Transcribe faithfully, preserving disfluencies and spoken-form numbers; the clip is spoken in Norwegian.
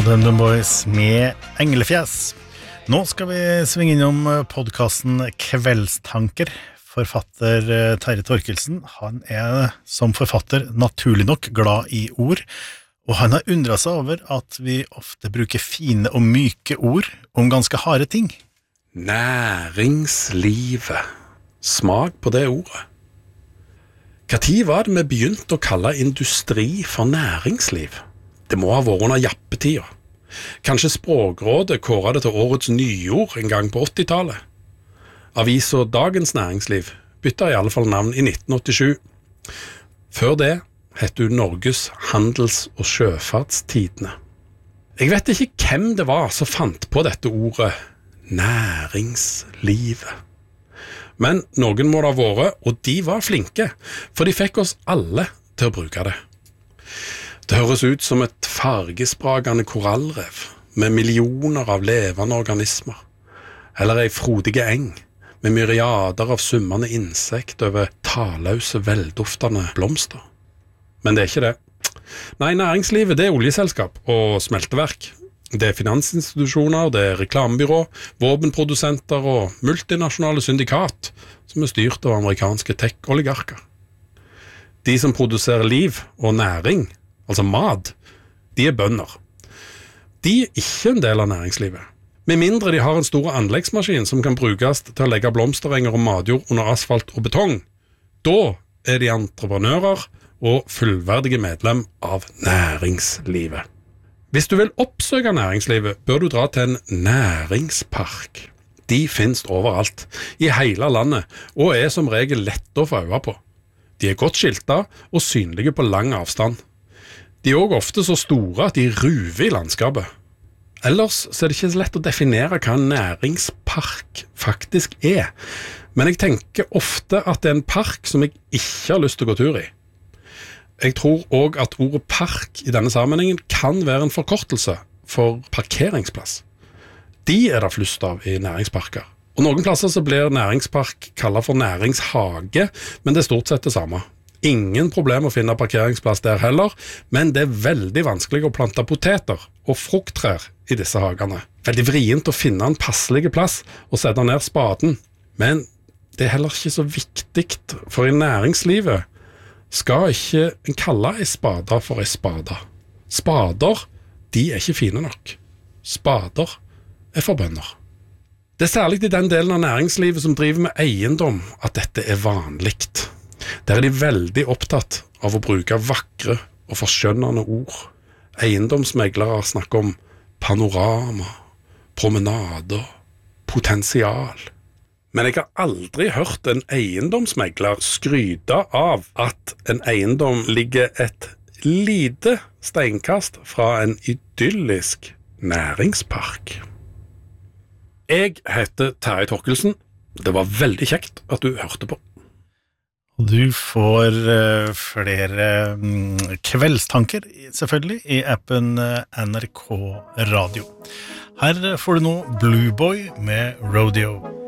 Modern Boys med Englefjes. Nå skal vi svinge innom podcasten Kveldstanker. Forfatter Terje Torkelsen, han er som forfatter naturlig nok glad i ord, og han har undret seg over at vi ofte bruker fine og myke ord om ganske harde ting. Næringslivet. Smak på det ordet. Hva tid var det vi begynte å kalle industri for næringsliv? Det må ha vært under jappetida. Kanskje Språkrådet kåret det til årets nyord en gang på åttitallet. Avisa Dagens Næringsliv bytta i alle fall navn i nitten åttisju. Før det het hun Norges Handels- og Sjøfartstidene. Jeg vet ikke hvem det var som fant på dette ordet næringslivet. Men noen må det ha vært, og de var flinke, for de fikk oss alle til å bruke det. Det høres ut som et fargespragende korallrev med millioner av levende organismer, eller ei frodige eng med myriader av summende insekt over talause, velduftende blomster. Men det er ikke det. Nei, næringslivet det er oljeselskap og smelteverk. Det er finansinstitusjoner, det er reklamebyrå, våpenprodusenter og multinasjonale syndikat som er styrt av amerikanske tech-oligarker. De som produserer liv og næring, altså mat, de er bønder. De er ikke en del av næringslivet. Med mindre de har en stor anleggsmaskin som kan brukes til å legge blomsterenger og matjord under asfalt og betong, da er de entreprenører og fullverdige medlem av næringslivet. Hvis du vil oppsøke næringslivet, bør du dra til en næringspark. De finnes overalt, i hele landet, og er som regel lett å få øye på. De er godt skiltet og synlige på lang avstand. De er også ofte så store at de ruver i landskapet. Ellers så er det ikke så lett å definere hva en næringspark faktisk er. Men jeg tenker ofte at det er en park som jeg ikke har lyst til å gå tur i. Jeg tror også at ordet park i denne sammenhengen kan være en forkortelse for parkeringsplass. De er det flust av i næringsparker. Og noen plasser så blir næringspark kallet for næringshage, men det er stort sett det samme. Ingen problem å finne parkeringsplass der heller, men det er veldig vanskelig å plante poteter og frukttrær i disse hagene. Veldig vrient å finne en passelig plass og sette ned spaden, men det er heller ikke så viktig, for i næringslivet skal ikke en kalle ei spade for ei spade. Spader, de er ikke fine nok. Spader er for bønder. Det er særlig i den delen av næringslivet som driver med eiendom at dette er vanligt. Der er de veldig opptatt av å bruke vakre og forskjønnende ord. Eiendomsmeglere snakker om panorama, promenader, potensial. Men jeg har aldri hørt en eiendomsmegler skryte av at en eiendom ligger et lite steinkast fra en idyllisk næringspark. Jeg heter Terje Torkelsen. Det var veldig kjekt at du hørte på. Du får uh, flere um, kveldstanker, selvfølgelig, i appen uh, N R K Radio. Her får du nå Blue Boy med Rodeo.